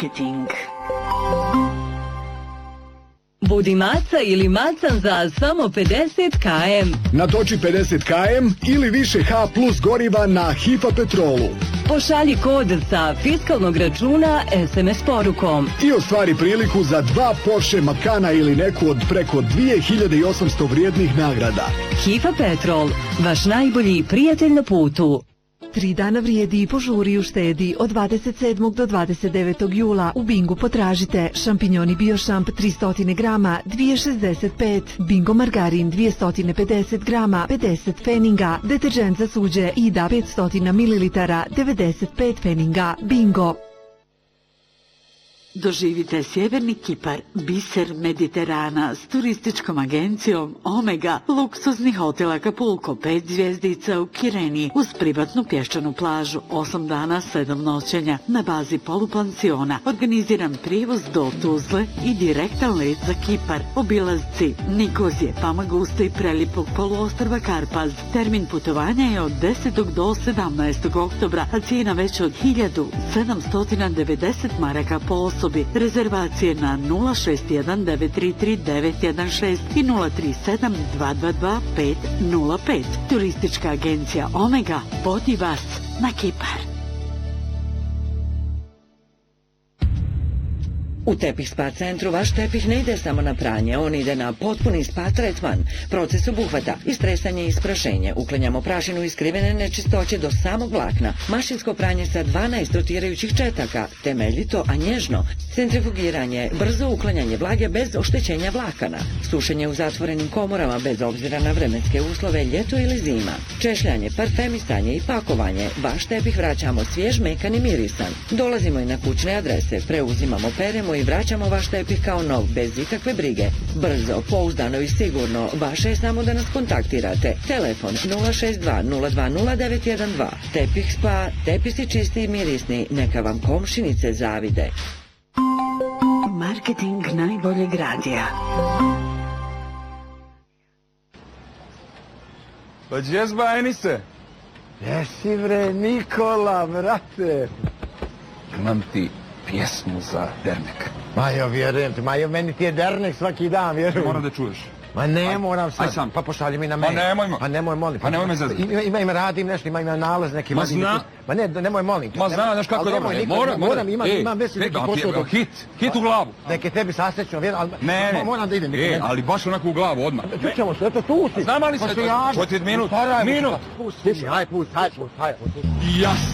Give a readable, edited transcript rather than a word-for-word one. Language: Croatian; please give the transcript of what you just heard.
Marketing. Budi maca ili macan za samo 50 km. Natoči 50 km ili više H plus goriva na Hifa Petrolu. Pošalji kod sa fiskalnog računa SMS porukom. I ostvari priliku za 2 Porsche Macana ili neku od preko 2800 vrijednih nagrada. Hifa Petrol, vaš najbolji prijatelj na putu. 3 dana vrijedi i požuri i uštedi. Od 27. do 29. jula u Bingu potražite šampinjoni Biošamp 300 grama 2,65, Bingo margarin 250 grama 50 pfeninga, deterđent za suđe Ida 500 ml 95 pfeninga. Bingo. Doživite sjeverni Kipar, biser Mediterana s turističkom agencijom Omega, luksuzni hotel Acapulco 5 zvjezdica u Kireni uz privatnu pješčanu plažu, 8 dana 7 noćenja na bazi polupansiona, organiziran prijevoz do Tuzle i direktan let za Kipar, obilazci Nikozije, Famaguste i prelijepog poluostrva Karpaz. Termin putovanja je od 10. do 17. oktobra, a cijena već od 1790 maraka po osobi. Rezervacije na 061-933-916 i 037-222-505. Turistička agencija Omega vodi vas na Kipar. U Tepih Spa centru vaš tepih ne ide samo na pranje, on ide na potpuni spa tretman. Proces obuhvata istresanje i isprašenje, uklanjamo prašinu i skrivene nečistoće do samog vlakna, mašinsko pranje sa 12 rotirajućih četaka, temeljito, a nježno, centrifugiranje, brzo uklanjanje vlage bez oštećenja vlakana, sušenje u zatvorenim komorama bez obzira na vremenske uslove, ljeto ili zima, češljanje, parfemisanje i pakovanje, vaš tepih vraćamo svjež, mekan i mirisan. Dolazimo i na kućne adrese, preuzimamo, peremo i vraćamo vaš tepih kao nov, bez ikakve brige. Brzo, pouzdano i sigurno, vaše je samo da nas kontaktirate. Telefon 062-020-912. Tepih Spa, tepisi čisti i mirisni, neka vam komšinice zavide. Marketing najboljeg radija. Pa džezba, Enise? Jesi bre, Nikola, brate. Imam ti pjesmu za dernek. Majo, vjerujem ti. Majo, meni ti je dernek svaki dan, vjerujem. Moram da čuješ. Ma ne moram sad. Aj sam. Pa pošalji mi na mail. Pa nemojmo. Pa nemoj, molim. Pa nemoj me zazati. Ima radim nešto, ima nalaz neki. Ma zna. Ma ne, nemoj, molim. Ma zna, znaš kako je dobro. Moram, imam već neki posao. Hit u glavu. Neke tebi sasrećno, vjerujem. Ne. Moram da idem. Ali baš onako u glavu, odmah. Čućemo se, eto tu si. Znam ali se. Minut. Pusti, haj, pusti. Jas.